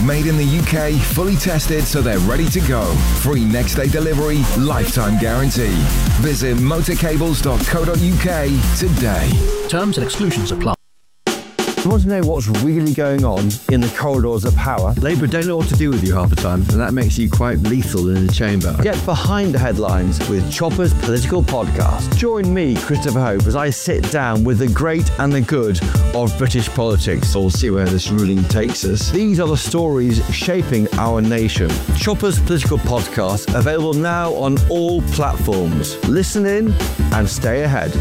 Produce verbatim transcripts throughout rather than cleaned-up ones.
Made in the U K, fully tested so they're ready to go. Free next day delivery, lifetime guarantee. Visit motorcables dot co dot U K today. Terms and exclusions apply. You want to know what's really going on in the corridors of power? Labour don't know what to do with you half the time, and that makes you quite lethal in the chamber. Get behind the headlines with Chopper's Political Podcast. Join me, Christopher Hope, as I sit down with the great and the good of British politics. We'll see where this ruling takes us. These are the stories shaping our nation. Chopper's Political Podcast, available now on all platforms. Listen in and stay ahead.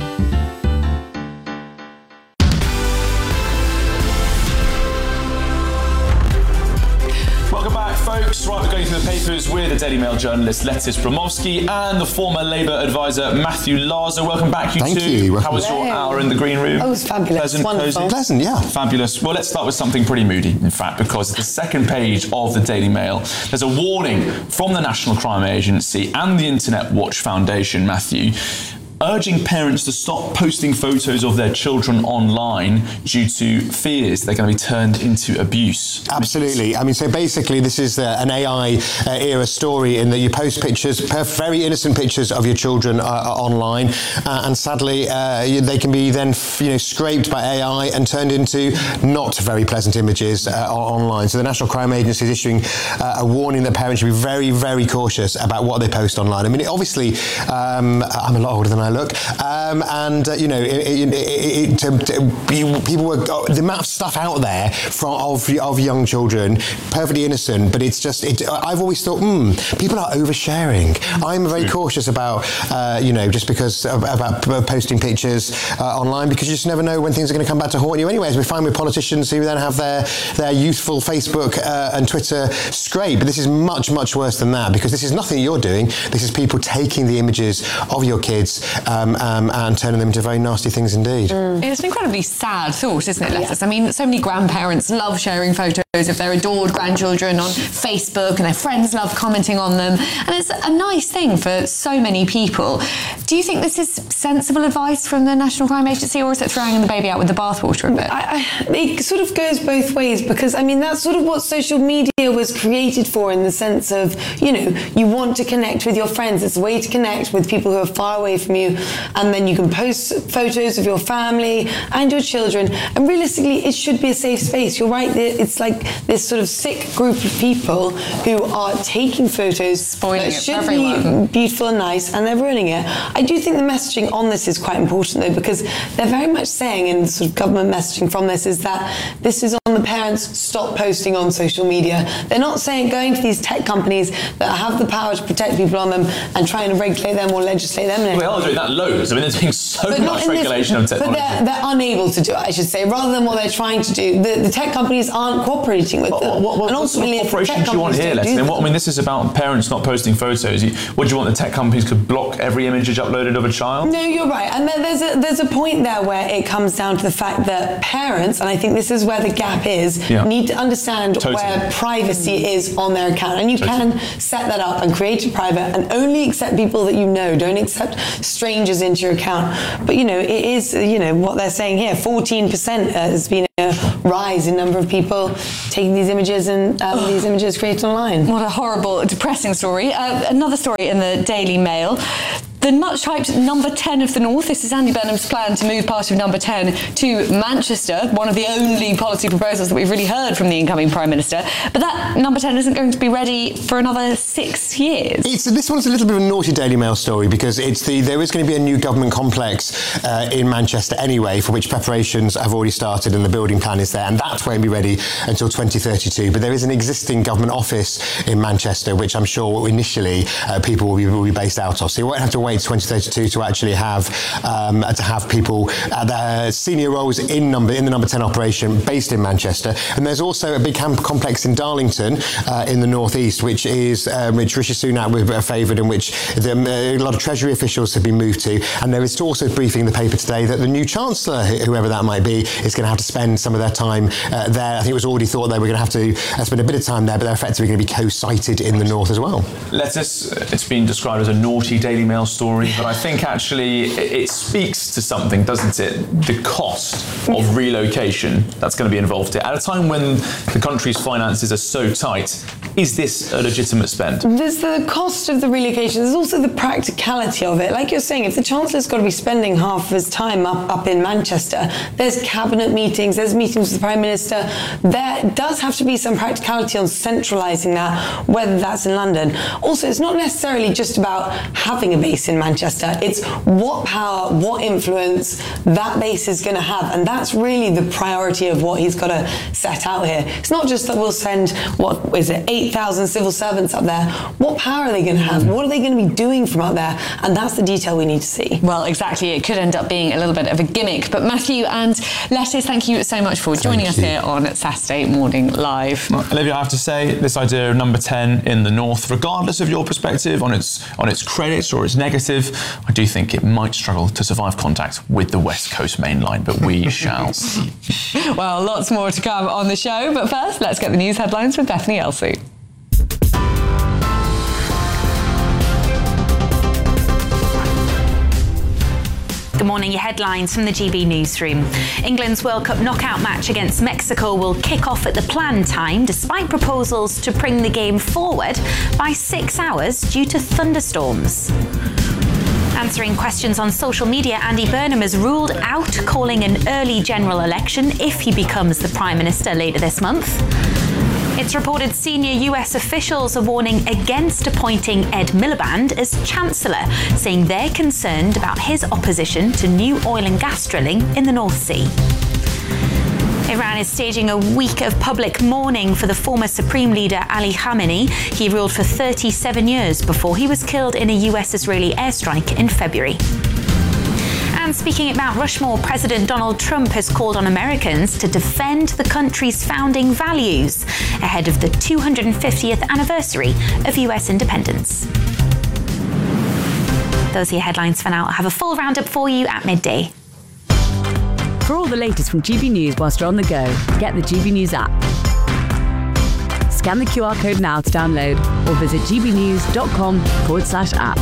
Folks, right, we're going through the papers with the Daily Mail journalist Letis Bromowski and the former Labour advisor Matthew Larser. Welcome back, you Thank two. you. How was your hour in the green room? Oh, it was fabulous. Pleasant, Wonderful. cozy? Pleasant, yeah. Fabulous. Well, let's start with something pretty moody, in fact, because the second page of the Daily Mail, there's a warning from the National Crime Agency and the Internet Watch Foundation, Matthew, urging parents to stop posting photos of their children online due to fears they're going to be turned into abuse. Absolutely. I mean, so basically this is uh, an A I uh, era story in that you post pictures, very innocent pictures of your children uh, online, uh, and sadly uh, they can be then you know scraped by A I and turned into not very pleasant images uh, online. So the National Crime Agency is issuing uh, a warning that parents should be very, very cautious about what they post online. I mean, it obviously, um, I'm a lot older than I look, um, and uh, you know, it, it, it, it, it, people were the amount of stuff out there from of, of young children, perfectly innocent, but it's just, it, I've always thought, hmm, people are oversharing. I'm very cautious about, uh, you know, just because of, about posting pictures uh, online, because you just never know when things are going to come back to haunt you. Anyways, we find with politicians who then have their their youthful Facebook uh, and Twitter scrape, but this is much, much worse than that, because this is nothing you're doing. This is people taking the images of your kids um, um, and turning them into very nasty things indeed. Mm. It's an incredibly sad thought, isn't it, Letis? Yeah. I mean, so many grandparents love sharing photos of their adored grandchildren on Facebook, and their friends love commenting on them, and it's a nice thing for so many people. Do you think this is sensible advice from the National Crime Agency, or is it throwing the baby out with the bathwater a bit? I, I, it sort of goes both ways, because I mean that's sort of what social media was created for, in the sense of, you know, you want to connect with your friends. It's a way to connect with people who are far away from you, and then you can post photos of your family and your children, and realistically it should be a safe space. You're right, it's like this sort of sick group of people who are taking photos spoiling that it should for everyone. be beautiful and nice, and they're ruining it. I do think the messaging on this is quite important though, because they're very much saying, and sort of government messaging from this is that this is on the parents, stop posting on social media. They're not saying going to these tech companies that have the power to protect people on them and trying to regulate them or legislate them. Well, they are doing that loads. I mean, there's been so but much regulation this, of technology. But they're, they're unable to do it, I should say, rather than what they're trying to do. The, the tech companies aren't cooperating with What, them. what, what, and what sort of ultimately, cooperation do you want here, Letis? I mean, what, I mean, this is about parents not posting photos. You, what do you want, the tech companies could block every image uploaded of a child? No, you're right. And there, there's a there's a point there where it comes down to the fact that parents, and I think this is where the gap is, yeah. need to understand totally. where privacy is on their account. And you totally. can set that up and create it private and only accept people that you know. Don't accept strangers into your account. But, you know, it is, you know, what they're saying here, fourteen percent has been a rise in number of people taking these images and um, these images created online. What a horrible, depressing story. Uh, another story in the Daily Mail. The much-hyped number ten of the North. This is Andy Burnham's plan to move part of number ten to Manchester, one of the only policy proposals that we've really heard from the incoming Prime Minister. But that number ten isn't going to be ready for another six years. It's, this one's a little bit of a naughty Daily Mail story, because it's the there is going to be a new government complex uh, in Manchester anyway, for which preparations have already started and the building plan is there, and that won't be ready until twenty thirty-two. But there is an existing government office in Manchester, which I'm sure initially uh, people will be, will be based out of. So you won't have to wait twenty thirty-two to actually have um, to have people at their senior roles in number in the number ten operation based in Manchester. And there's also a big camp complex in Darlington uh, in the northeast, which is um, which Rishi Sunak was favoured, and which the, uh, a lot of Treasury officials have been moved to. And there is also a briefing in the paper today that the new Chancellor, whoever that might be, is going to have to spend some of their time uh, there. I think it was already thought they were going to have to uh, spend a bit of time there, but they're effectively going to be co-sited in the north as well. Letis, it's been described as a naughty Daily Mail story. story, but I think actually it, it speaks to something, doesn't it? The cost of relocation that's going to be involved here. At a time when the country's finances are so tight, is this a legitimate spend? There's the cost of the relocation. There's also the practicality of it. Like you're saying, if the Chancellor's got to be spending half of his time up, up in Manchester, there's cabinet meetings, there's meetings with the Prime Minister. There does have to be some practicality on centralising that, whether that's in London. Also, it's not necessarily just about having a base in Manchester. It's what power, what influence that base is going to have. And that's really the priority of what he's got to set out here. It's not just that we'll send, what is it, eight thousand civil servants up there. What power are they going to have? What are they going to be doing from up there? And that's the detail we need to see. Well, exactly. It could end up being a little bit of a gimmick. But Matthew and Lettuce, thank you so much for joining us here on Saturday Morning Live. Well, Olivia, I have to say, this idea of number ten in the north, regardless of your perspective on its on its credits or its negative, I do think it might struggle to survive contact with the West Coast main line, but we shall see. Well, lots more to come on the show, but first, let's get the news headlines with Bethany Elsey. Good morning, your headlines from the G B Newsroom. England's World Cup knockout match against Mexico will kick off at the planned time, despite proposals to bring the game forward by six hours due to thunderstorms. Answering questions on social media, Andy Burnham has ruled out calling an early general election if he becomes the Prime Minister later this month. It's reported senior U S officials are warning against appointing Ed Miliband as Chancellor, saying they're concerned about his opposition to new oil and gas drilling in the North Sea. Iran is staging a week of public mourning for the former Supreme Leader Ali Khamenei. He ruled for thirty-seven years before he was killed in a U S-Israeli airstrike in February. And speaking at Mount Rushmore, President Donald Trump has called on Americans to defend the country's founding values ahead of the two hundred fiftieth anniversary of U S independence. Those are your headlines for now. I'll have a full roundup for you at midday. For all the latest from G B News whilst you're on the go, get the G B News app. Scan the Q R code now to download or visit gbnews.com forward slash app.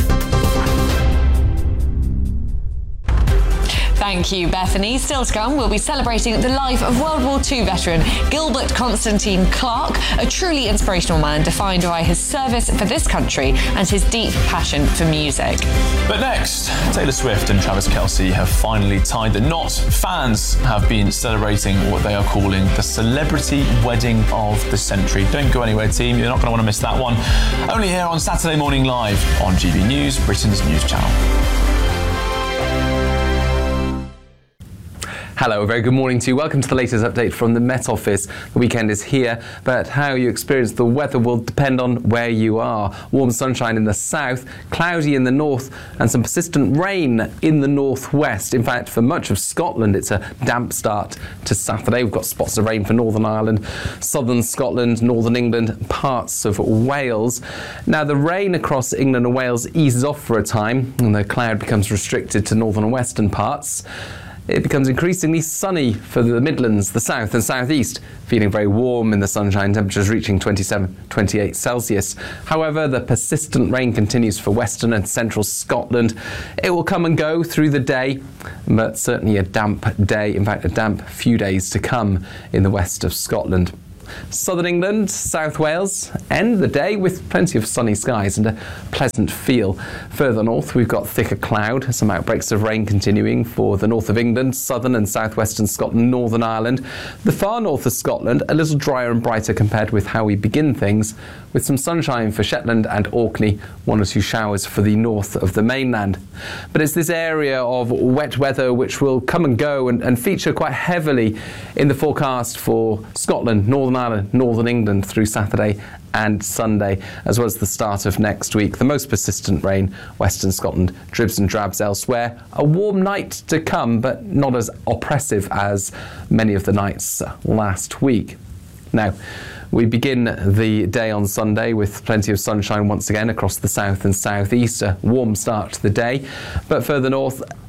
Thank you, Bethany. Still to come, we'll be celebrating the life of World War Two veteran Gilbert Constantine Clark, a truly inspirational man defined by his service for this country and his deep passion for music. But next, Taylor Swift and Travis Kelce have finally tied the knot. Fans have been celebrating what they are calling the celebrity wedding of the century. Don't go anywhere, team. You're not going to want to miss that one. Only here on Saturday Morning Live on G B News, Britain's news channel. Hello, a very good morning to you. Welcome to the latest update from the Met Office. The weekend is here, but how you experience the weather will depend on where you are. Warm sunshine in the south, cloudy in the north, and some persistent rain in the northwest. In fact, for much of Scotland, it's a damp start to Saturday. We've got spots of rain for Northern Ireland, southern Scotland, northern England, parts of Wales. Now, the rain across England and Wales eases off for a time, and the cloud becomes restricted to northern and western parts. It becomes increasingly sunny for the Midlands, the south and southeast, feeling very warm in the sunshine, temperatures reaching twenty-seven, twenty-eight Celsius. However, the persistent rain continues for western and central Scotland. It will come and go through the day, but certainly a damp day, in fact a damp few days to come in the west of Scotland. Southern England, South Wales end the day with plenty of sunny skies and a pleasant feel. Further north, we've got thicker cloud, some outbreaks of rain continuing for the north of England, southern and southwestern Scotland, Northern Ireland. The far north of Scotland, a little drier and brighter compared with how we begin things, with some sunshine for Shetland and Orkney, one or two showers for the north of the mainland. But it's this area of wet weather which will come and go and, and feature quite heavily in the forecast for Scotland, Northern Ireland, Northern England through Saturday and Sunday, as well as the start of next week. The most persistent rain, Western Scotland, dribs and drabs elsewhere. A warm night to come, but not as oppressive as many of the nights last week. Now, we begin the day on Sunday with plenty of sunshine once again across the south and southeast, a warm start to the day, but further north,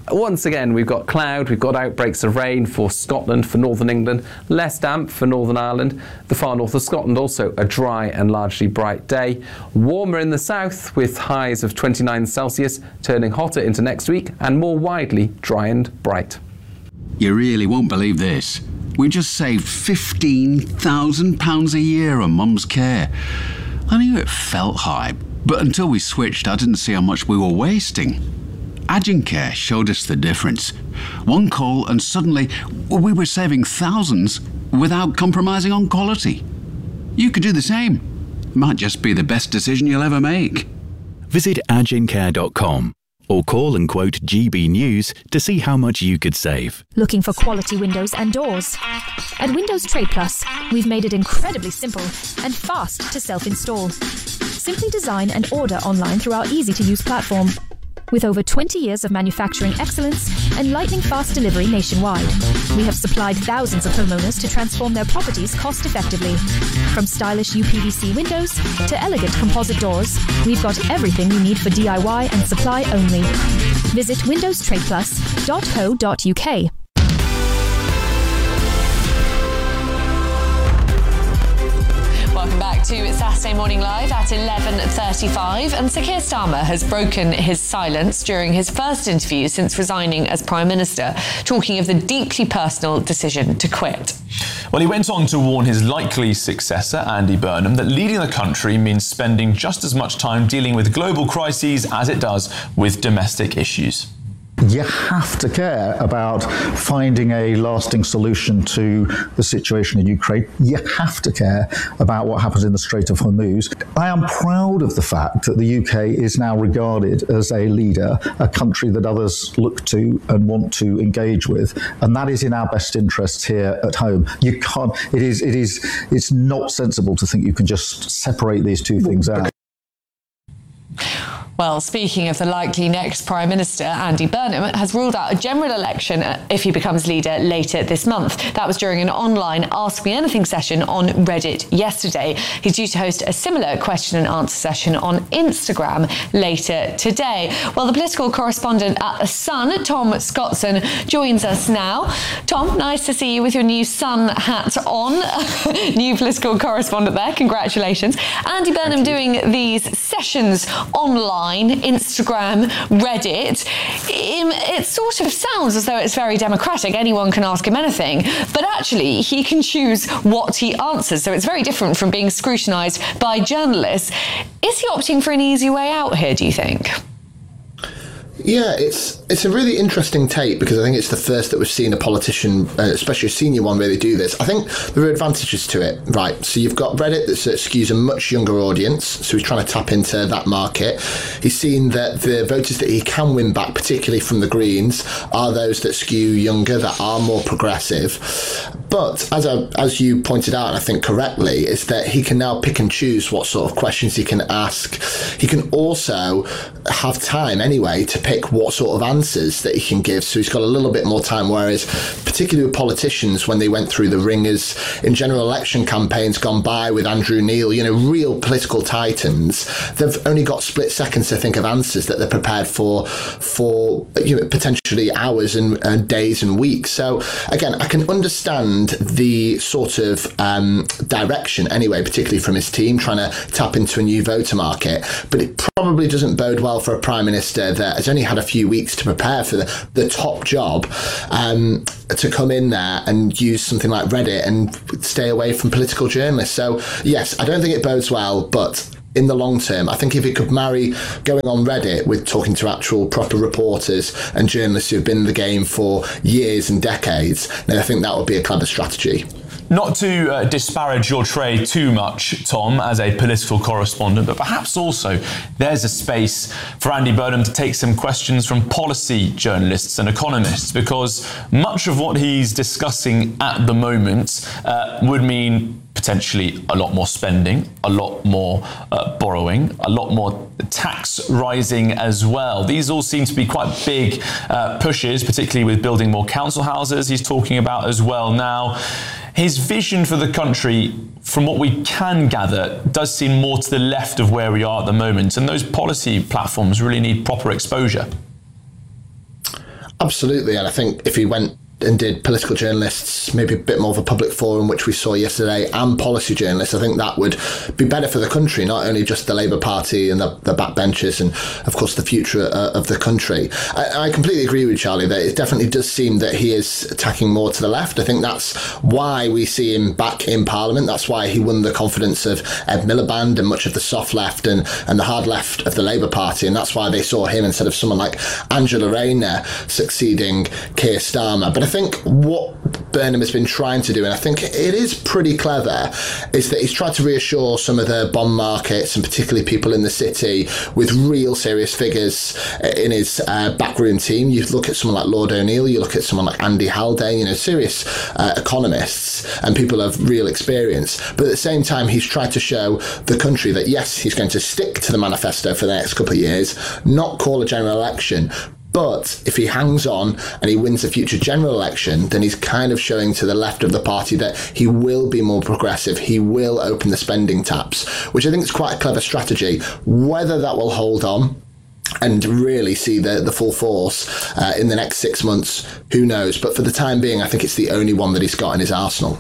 Once again, we've got cloud, we've got outbreaks of rain for Scotland, for Northern England, less damp for Northern Ireland. The far north of Scotland also a dry and largely bright day. Warmer in the south with highs of twenty-nine Celsius, turning hotter into next week and more widely dry and bright. You really won't believe this. We just saved fifteen thousand pounds a year on Mum's care. I knew it felt high, but until we switched, I didn't see how much we were wasting. Agencare showed us the difference. One call and suddenly we were saving thousands without compromising on quality. You could do the same. Might just be the best decision you'll ever make. Visit agencare dot com or call and quote G B News to see how much you could save. Looking for quality windows and doors? At Windows Trade Plus, we've made it incredibly simple and fast to self-install. Simply design and order online through our easy-to-use platform. With over twenty years of manufacturing excellence and lightning-fast delivery nationwide, we have supplied thousands of homeowners to transform their properties cost-effectively. From stylish U P V C windows to elegant composite doors, we've got everything you need for D I Y and supply only. Visit windows trade plus dot co dot U K. Welcome back to Saturday Morning Live at eleven thirty-five. And Sir Keir Starmer has broken his silence during his first interview since resigning as Prime Minister, talking of the deeply personal decision to quit. Well, he went on to warn his likely successor, Andy Burnham, that leading the country means spending just as much time dealing with global crises as it does with domestic issues. You have to care about finding a lasting solution to the situation in Ukraine. You have to care about what happens in the Strait of Hormuz. I am proud of the fact that the U K is now regarded as a leader, a country that others look to and want to engage with, and that is in our best interests here at home. You can't, it is, it is, it's not sensible to think you can just separate these two things out. Well, speaking of the likely next Prime Minister, Andy Burnham has ruled out a general election if he becomes leader later this month. That was during an online Ask Me Anything session on Reddit yesterday. He's due to host a similar question and answer session on Instagram later today. Well, the political correspondent at The Sun, Tom Scotson, joins us now. Tom, nice to see you with your new Sun hat on. New political correspondent there. Congratulations. Andy Burnham doing these sessions online, Instagram, Reddit. It sort of sounds as though it's very democratic. Anyone can ask him anything, but actually he can choose what he answers. So it's very different from being scrutinised by journalists. Is he opting for an easy way out here, do you think? Yeah, it's it's a really interesting take because I think it's the first that we've seen a politician, uh, especially a senior one, really do this. I think there are advantages to it, right? So you've got Reddit that skews a much younger audience, so he's trying to tap into that market. He's seen that the voters that he can win back, particularly from the Greens, are those that skew younger, that are more progressive. But as I, as you pointed out, and I think correctly, is that he can now pick and choose what sort of questions he can ask. He can also have time anyway to pick what sort of answers that he can give, so he's got a little bit more time, whereas particularly with politicians, when they went through the ringers in general election campaigns gone by with Andrew Neil, you know, real political titans, they've only got split seconds to think of answers that they're prepared for for you know, potentially hours and, and days and weeks. So again, I can understand the sort of um, direction anyway, particularly from his team, trying to tap into a new voter market, but it probably doesn't bode well for a Prime Minister that has only had a few weeks to prepare for the, the top job, um, to come in there and use something like Reddit and stay away from political journalists. So yes, I don't think it bodes well, but in the long term, I think if it could marry going on Reddit with talking to actual proper reporters and journalists who've been in the game for years and decades, then I think that would be a clever strategy. Not to uh, disparage your trade too much, Tom, as a political correspondent, but perhaps also there's a space for Andy Burnham to take some questions from policy journalists and economists, because much of what he's discussing at the moment uh, would mean potentially a lot more spending, a lot more uh, borrowing, a lot more tax rising as well. These all seem to be quite big uh, pushes, particularly with building more council houses he's talking about as well now. His vision for the country, from what we can gather, does seem more to the left of where we are at the moment, and those policy platforms really need proper exposure. Absolutely, and I think if he went and did political journalists, maybe a bit more of a public forum, which we saw yesterday, and policy journalists, I think that would be better for the country, not only just the Labour Party and the, the backbenchers and, of course, the future uh, of the country. I, I completely agree with Charlie that it definitely does seem that he is attacking more to the left. I think that's why we see him back in Parliament. That's why he won the confidence of Ed Miliband and much of the soft left and, and the hard left of the Labour Party, and that's why they saw him instead of someone like Angela Rayner succeeding Keir Starmer. But I think what Burnham has been trying to do, and I think it is pretty clever, is that he's tried to reassure some of the bond markets and particularly people in the city with real serious figures in his uh, backroom team. You look at someone like Lord O'Neill, you look at someone like Andy Haldane, you know, serious uh, economists and people of real experience. But at the same time, he's tried to show the country that, yes, he's going to stick to the manifesto for the next couple of years, not call a general election. But if he hangs on and he wins the future general election, then he's kind of showing to the left of the party that he will be more progressive. He will open the spending taps, which I think is quite a clever strategy. Whether that will hold on and really see the, the full force uh, in the next six months, who knows? But for the time being, I think it's the only one that he's got in his arsenal.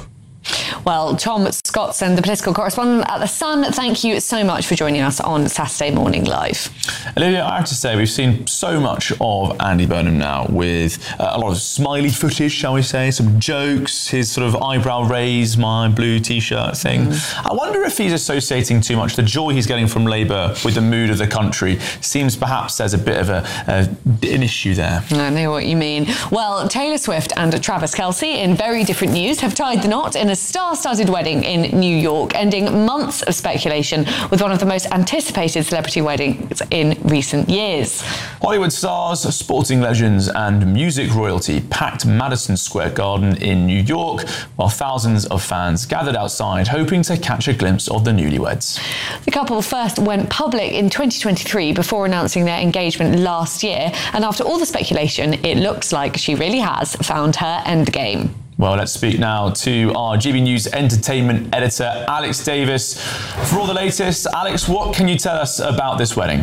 Well, Tom Scottson, the political correspondent at The Sun, thank you so much for joining us on Saturday Morning Live. Olivia, I have to say, we've seen so much of Andy Burnham now with uh, a lot of smiley footage, shall we say, some jokes, his sort of eyebrow raise, my blue T-shirt thing. Mm. I wonder if he's associating too much the joy he's getting from Labour with the mood of the country. Seems perhaps there's a bit of a, a an issue there. I know what you mean. Well, Taylor Swift and Travis Kelce, in very different news, have tied the knot in a star-studded wedding in New York, ending months of speculation with one of the most anticipated celebrity weddings in recent years. Hollywood stars, sporting legends and music royalty packed Madison Square Garden in New York, while thousands of fans gathered outside hoping to catch a glimpse of the newlyweds. The couple first went public in twenty twenty-three before announcing their engagement last year, and after all the speculation, it looks like she really has found her endgame. Well, let's speak now to our G B News entertainment editor, Alex Davis. For all the latest, Alex, what can you tell us about this wedding?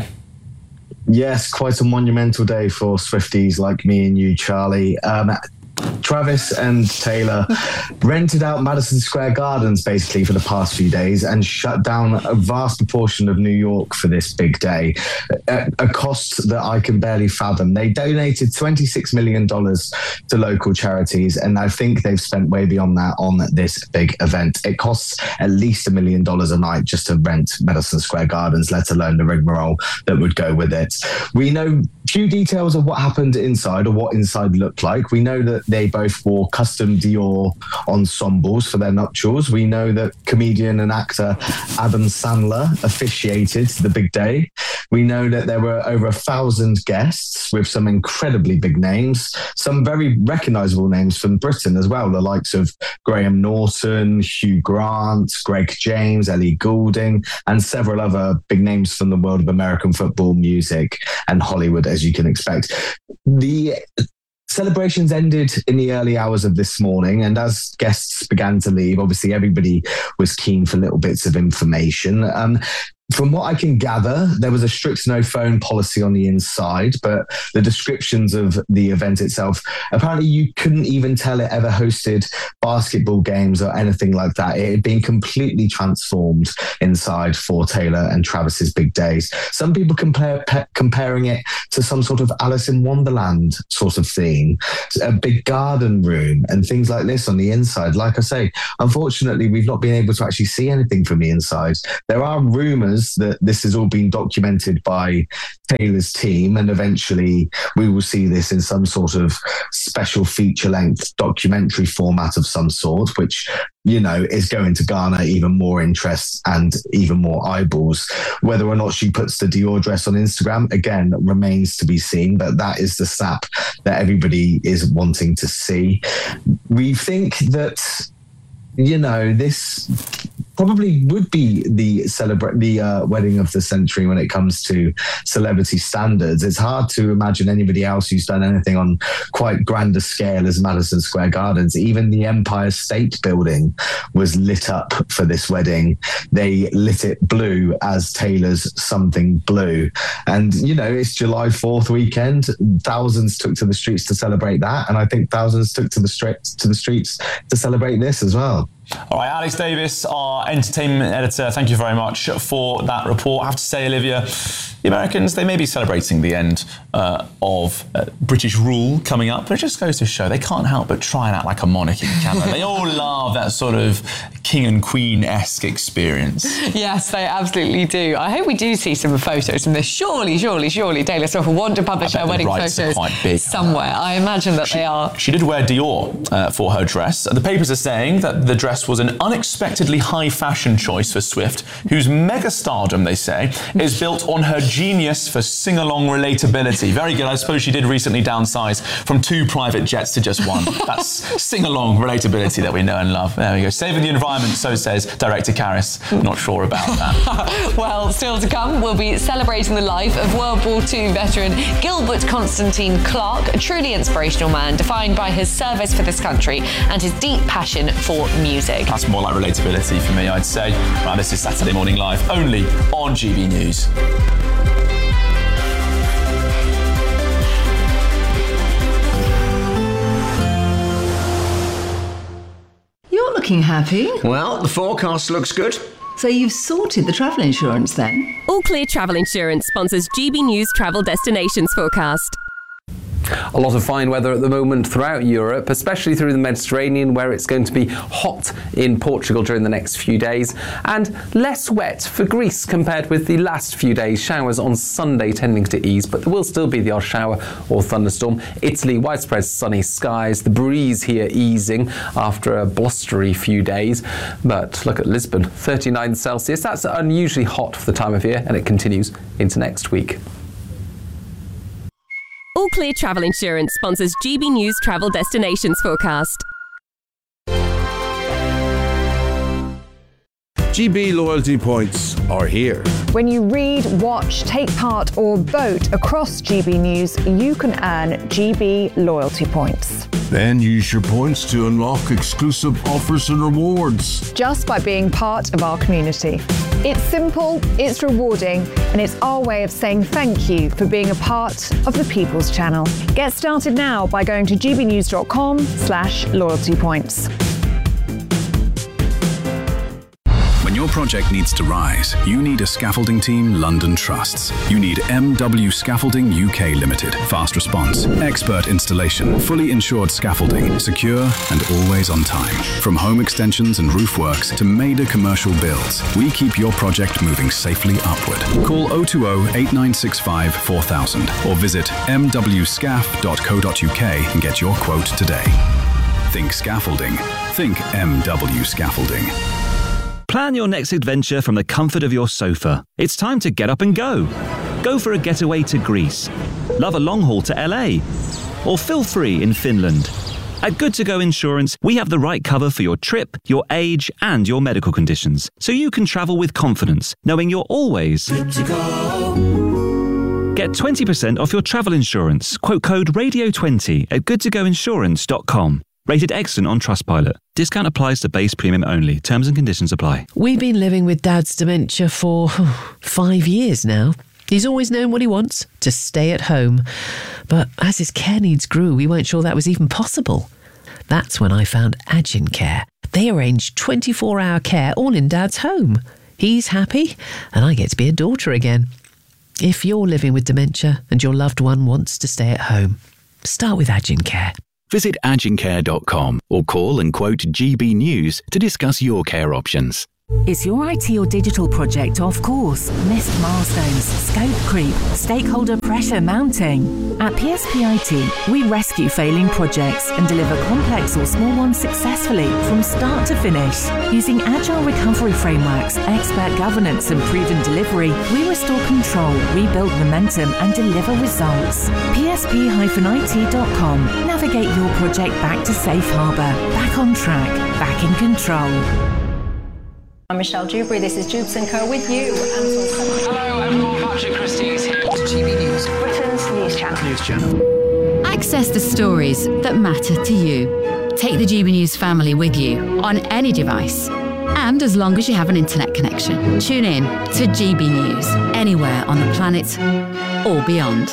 Yes, quite a monumental day for Swifties like me and you, Charlie. Um, Travis and Taylor rented out Madison Square Gardens basically for the past few days and shut down a vast proportion of New York for this big day, a, a cost that I can barely fathom. They donated twenty-six million dollars to local charities, and I think they've spent way beyond that on this big event. It costs at least a million dollars a night just to rent Madison Square Gardens, let alone the rigmarole that would go with it. We know few details of what happened inside or what inside looked like. We know that they both wore custom Dior ensembles for their nuptials. We know that comedian and actor Adam Sandler officiated the big day. We know that there were over a thousand guests with some incredibly big names, some very recognisable names from Britain as well, the likes of Graham Norton, Hugh Grant, Greg James, Ellie Goulding, and several other big names from the world of American football, music, and Hollywood, as you can expect. The celebrations ended in the early hours of this morning, and as guests began to leave, obviously everybody was keen for little bits of information. Um, From what I can gather, there was a strict no phone policy on the inside, but the descriptions of the event itself, apparently you couldn't even tell it ever hosted basketball games or anything like that. It had been completely transformed inside for Taylor and Travis's big days. Some people compare pe- comparing it to some sort of Alice in Wonderland sort of theme, a big garden room and things like this on the inside. Like I say, unfortunately, we've not been able to actually see anything from the inside. There are rumours that this has all been documented by Taylor's team, and eventually we will see this in some sort of special feature-length documentary format of some sort, which, you know, is going to garner even more interest and even more eyeballs. Whether or not she puts the Dior dress on Instagram, again, remains to be seen, but that is the snap that everybody is wanting to see. We think that, you know, this probably would be the celebrate the uh, wedding of the century when it comes to celebrity standards. It's hard to imagine anybody else who's done anything on quite grander scale as Madison Square Gardens. Even the Empire State Building was lit up for this wedding. They lit it blue as Taylor's Something Blue. And, you know, it's July fourth weekend. Thousands took to the streets to celebrate that. And I think thousands took to the streets to the streets to celebrate this as well. All right, Alex Davis, our entertainment editor, thank you very much for that report. I have to say, Olivia, the Americans, they may be celebrating the end uh, of uh, British rule coming up, but it just goes to show they can't help but try and act like a monarchy, can they? They all love that sort of king and queen-esque experience. Yes, they absolutely do. I hope we do see some photos from this. Surely, surely, surely Taylor Swift will want to publish her wedding photos quite big, somewhere. I imagine that she, they are. She did wear Dior uh, for her dress. The papers are saying that the dress was an unexpectedly high fashion choice for Swift, whose mega stardom, they say, is built on her genius for sing-along relatability. Very good. I suppose she did recently downsize from two private jets to just one. That's sing-along relatability that we know and love. There we go. Saving the environment, so says director Karis. Not sure about that. Well, still to come, we'll be celebrating the life of World War Two veteran Gilbert Constantine Clark, a truly inspirational man defined by his service for this country and his deep passion for music. That's more like relatability for me, I'd say. Right, this is Saturday Morning Live, only on G B News. You're looking happy. Well, the forecast looks good. So you've sorted the travel insurance then? All Clear Travel Insurance sponsors G B News Travel Destinations Forecast. A lot of fine weather at the moment throughout Europe, especially through the Mediterranean, where it's going to be hot in Portugal during the next few days, and less wet for Greece compared with the last few days. Showers on Sunday tending to ease, but there will still be the odd shower or thunderstorm. Italy, widespread sunny skies, the breeze here easing after a blustery few days. But look at Lisbon, thirty-nine Celsius. That's unusually hot for the time of year, and it continues into next week. All Clear Travel Insurance sponsors G B News Travel Destinations Forecast. G B loyalty points are here. When you read, watch, take part or vote across G B News, you can earn G B loyalty points. Then use your points to unlock exclusive offers and rewards. Just by being part of our community. It's simple, it's rewarding, and it's our way of saying thank you for being a part of the People's Channel. Get started now by going to gbnews.com slash loyalty points. When your project needs to rise, you need a scaffolding team London trusts. You need M W Scaffolding U K Limited. Fast response, expert installation, fully insured scaffolding, secure and always on time. From home extensions and roof works to major commercial builds, we keep your project moving safely upward. Call oh two oh, eight nine six five, four thousand or visit m w scaff dot co dot u k and get your quote today. Think scaffolding. Think M W Scaffolding. Plan your next adventure from the comfort of your sofa. It's time to get up and go. Go for a getaway to Greece. Love a long haul to L A. Or feel free in Finland. At Good To Go Insurance, we have the right cover for your trip, your age, and your medical conditions. So you can travel with confidence, knowing you're always good to go. Get twenty percent off your travel insurance. Quote code radio twenty at good to go insurance dot com. Rated excellent on Trustpilot. Discount applies to base premium only. Terms and conditions apply. We've been living with Dad's dementia for oh, five years now. He's always known what he wants, to stay at home. But as his care needs grew, we weren't sure that was even possible. That's when I found Agin Care. They arrange twenty-four hour care all in Dad's home. He's happy, and I get to be a daughter again. If you're living with dementia and your loved one wants to stay at home, start with Agin Care. Visit agin care dot com or call and quote G B News to discuss your care options. Is your I T or digital project off course? Missed milestones, scope creep, stakeholder pressure mounting? At P S P I T, we rescue failing projects and deliver complex or small ones successfully from start to finish. Using agile recovery frameworks, expert governance and proven delivery, we restore control, rebuild momentum and deliver results. P S P I T dot com. Navigate your project back to safe harbour, back on track, back in control. I'm Michelle Dewberry. This is Jubes and Co with you. Hello everyone, Patrick Christie's here. G B News, Britain's news channel. News channel. Access the stories that matter to you. Take the G B News family with you on any device. And as long as you have an internet connection, tune in to G B News anywhere on the planet or beyond.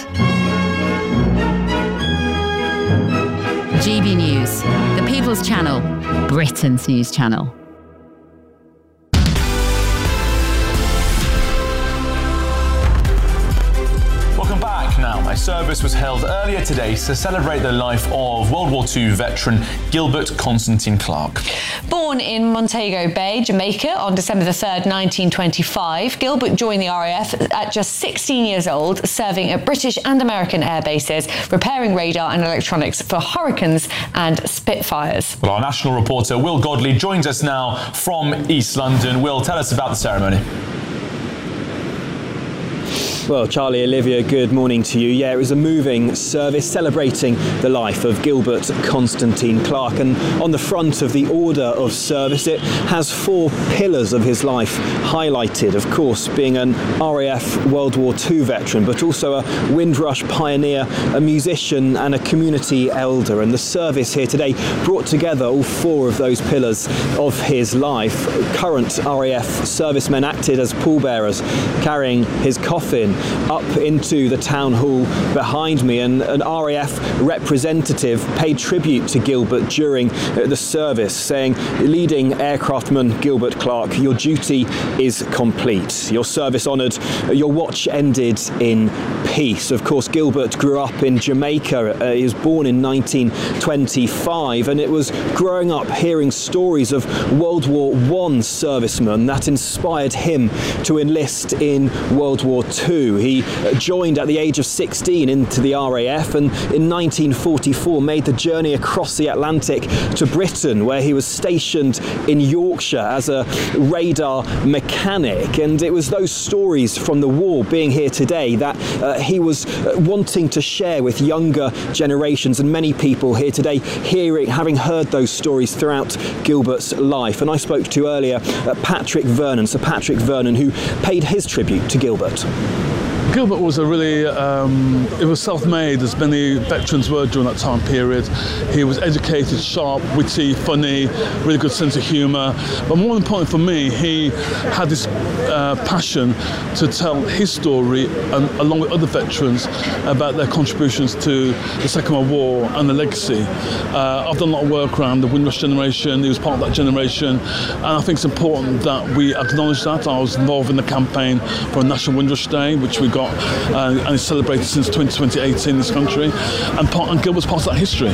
G B News, the People's Channel, Britain's news channel. Now, a service was held earlier today to celebrate the life of World War Two veteran Gilbert Constantine Clark. Born in Montego Bay, Jamaica on December the third, nineteen twenty-five, Gilbert joined the R A F at just sixteen years old, serving at British and American air bases, repairing radar and electronics for Hurricanes and Spitfires. Well, our national reporter Will Godley joins us now from East London. Will, tell us about the ceremony. Well, Charlie, Olivia, good morning to you. Yeah, it was a moving service celebrating the life of Gilbert Constantine Clark, and on the front of the Order of Service it has four pillars of his life highlighted, of course being an R A F World War Two veteran, but also a Windrush pioneer, a musician and a community elder. And the service here today brought together all four of those pillars of his life. Current R A F servicemen acted as pallbearers, carrying his coffin up into the town hall behind me, and an R A F representative paid tribute to Gilbert during the service, saying, "Leading aircraftman Gilbert Clark, your duty is complete. Your service honoured, your watch ended in peace." Of course, Gilbert grew up in Jamaica. Uh, he was born in nineteen twenty-five, and it was growing up hearing stories of World War One servicemen that inspired him to enlist in World War Two. He joined at the age of sixteen into the R A F, and in nineteen forty-four made the journey across the Atlantic to Britain, where he was stationed in Yorkshire as a radar mechanic. And it was those stories from the war being here today that uh, he was uh, wanting to share with younger generations, and many people here today hearing, having heard those stories throughout Gilbert's life. And I spoke to earlier uh, Patrick Vernon, Sir Patrick Vernon, who paid his tribute to Gilbert. Gilbert was a really, um, it was self-made, as many veterans were during that time period. He was educated, sharp, witty, funny, really good sense of humour. But more important for me, he had this uh, passion to tell his story, and, along with other veterans, about their contributions to the Second World War and the legacy. Uh, I've done a lot of work around the Windrush generation. He was part of that generation, and I think it's important that we acknowledge that. I was involved in the campaign for a National Windrush Day, which we got Uh, and it's celebrated since twenty eighteen in this country, and, part, and Gilbert's part of that history.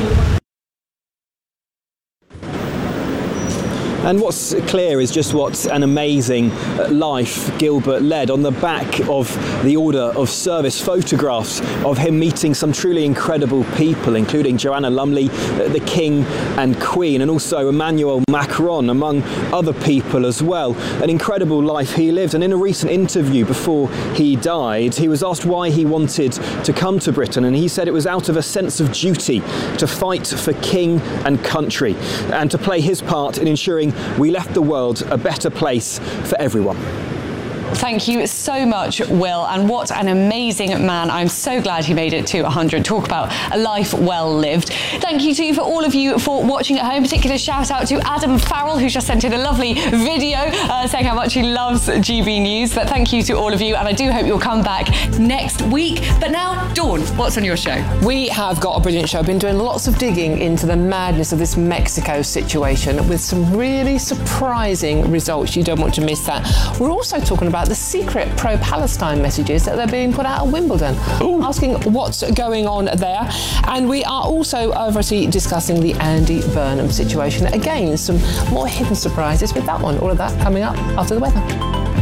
And what's clear is just what an amazing life Gilbert led. On the back of the Order of Service, photographs of him meeting some truly incredible people, including Joanna Lumley, the King and Queen, and also Emmanuel Macron, among other people as well. An incredible life he lived. And in a recent interview before he died, he was asked why he wanted to come to Britain, and he said it was out of a sense of duty to fight for king and country, and to play his part in ensuring we left the world a better place for everyone. Thank you so much, Will, and what an amazing man. I'm so glad he made it to one hundred. Talk about a life well lived. Thank you to you for all of you for watching at home. Particular shout out to Adam Farrell, who's just sent in a lovely video uh, saying how much he loves G B News. But thank you to all of you, and I do hope you'll come back next week. But now, Dawn, what's on your show? We have got a brilliant show. Been doing lots of digging into the madness of this Mexico situation with some really surprising results. You don't want to miss that. We're also talking about the secret pro-Palestine messages that are being put out at Wimbledon, Ooh. asking what's going on there. And we are also obviously discussing the Andy Burnham situation. Again, some more hidden surprises with that one. All of that coming up after the weather.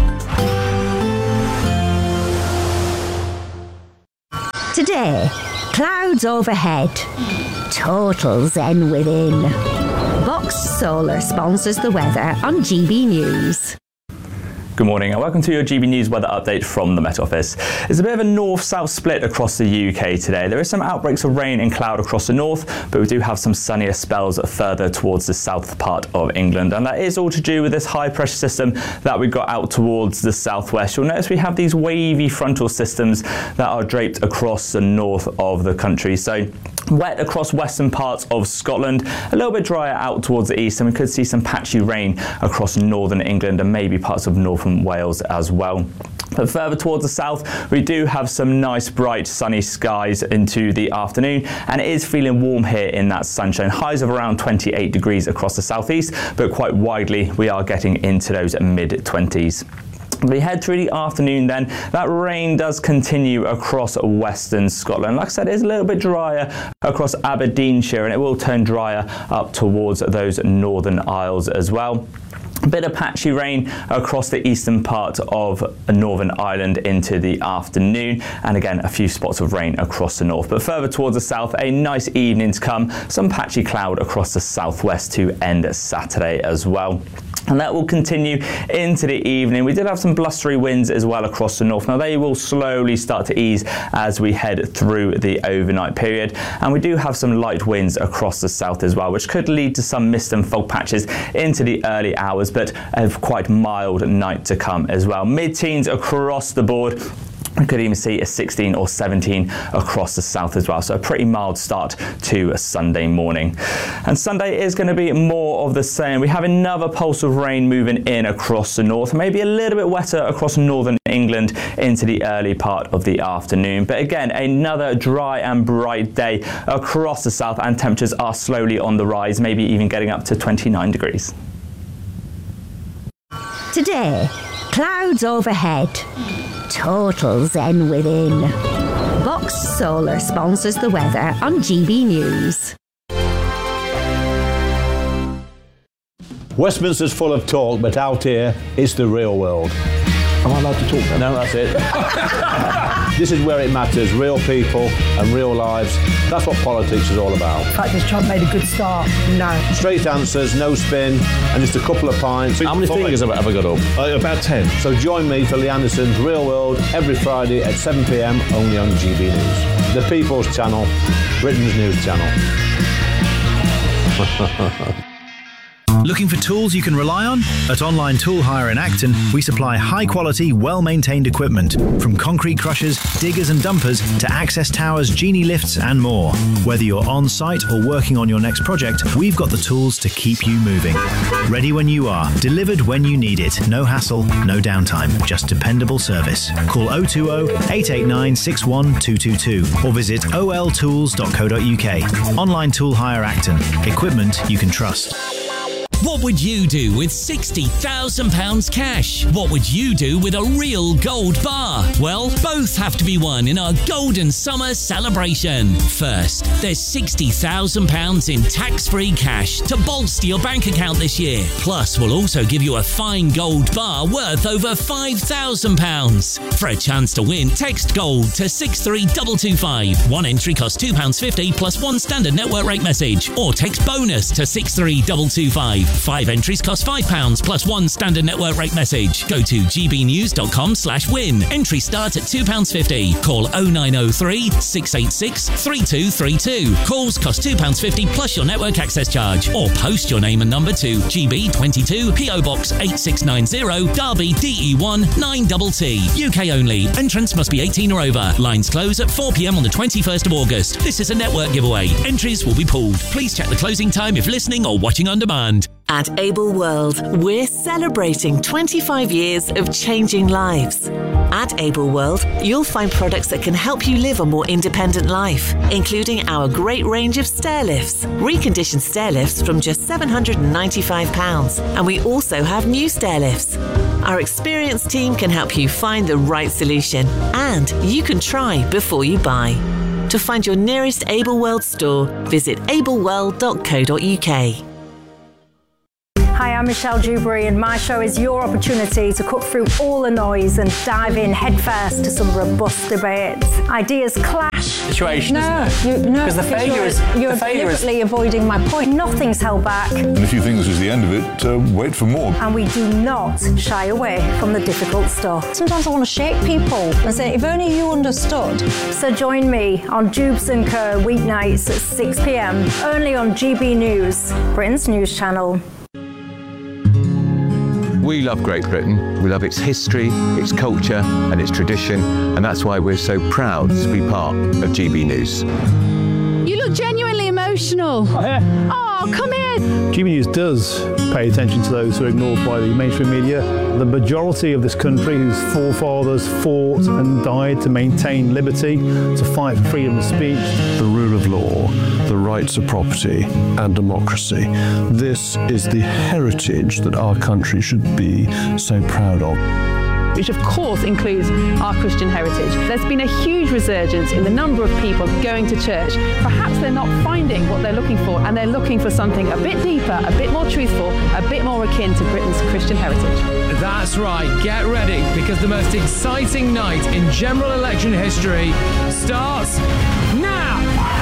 Today, clouds overhead, total zen within. Vox Solar sponsors the weather on G B News. Good morning and welcome to your G B News weather update from the Met Office. It's a bit of a north-south split across the U K today. There is some outbreaks of rain and cloud across the north, but we do have some sunnier spells further towards the south part of England, and that is all to do with this high pressure system that we got out towards the southwest. You'll notice we have these wavy frontal systems that are draped across the north of the country. So wet across western parts of Scotland, a little bit drier out towards the east, and we could see some patchy rain across northern England and maybe parts of northern Wales as well. But further towards the south, we do have some nice bright sunny skies into the afternoon, and it is feeling warm here in that sunshine. Highs of around twenty-eight degrees across the southeast, but quite widely we are getting into those mid twenties. We head through the afternoon then, that rain does continue across western Scotland. Like I said, it's a little bit drier across Aberdeenshire, and it will turn drier up towards those northern Isles as well. A bit of patchy rain across the eastern part of Northern Ireland into the afternoon, and again a few spots of rain across the north. But further towards the south, a nice evening to come, some patchy cloud across the southwest to end Saturday as well. And that will continue into the evening. We did have some blustery winds as well across the north. Now they will slowly start to ease as we head through the overnight period. And we do have some light winds across the south as well, which could lead to some mist and fog patches into the early hours, but a quite mild night to come as well. Mid-teens across the board. We could even see a sixteen or seventeen across the south as well. So a pretty mild start to a Sunday morning. And Sunday is going to be more of the same. We have another pulse of rain moving in across the north, maybe a little bit wetter across northern England into the early part of the afternoon. But again, another dry and bright day across the south, and temperatures are slowly on the rise, maybe even getting up to twenty-nine degrees. Today, clouds overhead. Total zen within. Box Solar sponsors the weather on G B News. Westminster's full of talk, but out here, it's the real world. Am I allowed to talk now? No, that's it. This is where it matters, real people and real lives. That's what politics is all about. In fact, has Trump made a good start? No. Straight answers, no spin, and just a couple of pints. How many fingers have I ever got up? Uh, about ten. So join me for Lee Anderson's Real World every Friday at seven p m only on G B News. The People's Channel, Britain's news channel. Looking for tools you can rely on? At Online Tool Hire in Acton, we supply high-quality, well-maintained equipment, from concrete crushers, diggers and dumpers, to access towers, genie lifts and more. Whether you're on-site or working on your next project, we've got the tools to keep you moving. Ready when you are, delivered when you need it. No hassle, no downtime, just dependable service. Call oh two oh, eight eight nine, six one two two two or visit o l tools dot co dot u k. Online Tool Hire Acton. Equipment you can trust. What would you do with sixty thousand pounds cash? What would you do with a real gold bar? Well, both have to be won in our Golden Summer celebration. First, there's sixty thousand pounds in tax-free cash to bolster your bank account this year. Plus, we'll also give you a fine gold bar worth over five thousand pounds. For a chance to win, text GOLD to six three two two five. One entry costs two pounds fifty plus one standard network rate message. Or text BONUS to six three two two five. Five entries cost five pounds plus one standard network rate message. Go to g b news dot com slash win. Entry start at two pounds fifty. Call oh nine oh three, six eight six, three two three two. Calls cost two pounds fifty plus your network access charge. Or post your name and number to G B twenty-two, P O Box eight six nine zero, Derby D E one nine T T. U K only. Entrance must be eighteen or over. Lines close at four p m on the twenty-first of August. This is a network giveaway. Entries will be pulled. Please check the closing time if listening or watching on demand. At Able World, we're celebrating twenty-five years of changing lives. At Able World, you'll find products that can help you live a more independent life, including our great range of stair lifts, reconditioned stair lifts from just seven hundred ninety-five pounds, and we also have new stair lifts. Our experienced team can help you find the right solution, and you can try before you buy. To find your nearest Able World store, visit able world dot co dot u k. Hi, I'm Michelle Dewberry, and my show is your opportunity to cut through all the noise and dive in headfirst to some robust debates. Ideas clash, situation, no, isn't it? You, no, because the failure you're, is you're the failure deliberately is, avoiding my point. Nothing's held back. And if you think this is the end of it, uh, wait for more. And we do not shy away from the difficult stuff. Sometimes I want to shake people and say, if only you understood. So join me on Jubes and Co weeknights at six p m only on G B News, Britain's news channel. We love Great Britain. We love its history, its culture and its tradition, and that's why we're so proud to be part of G B News. You look genuinely emotional. Oh, yeah. Oh, come here. G B News does pay attention to those who are ignored by the mainstream media. The majority of this country whose forefathers fought and died to maintain liberty, to fight for freedom of speech. The rule of law, the rights of property and democracy. This is the heritage that our country should be so proud of. Which of course includes our Christian heritage. There's been a huge resurgence in the number of people going to church. Perhaps they're not finding what they're looking for, and they're looking for something a bit deeper, a bit more truthful, a bit more akin to Britain's Christian heritage. That's right, get ready, because the most exciting night in general election history starts